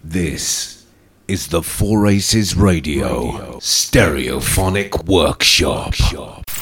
This is the Four Aces Radio Stereophonic Workshop.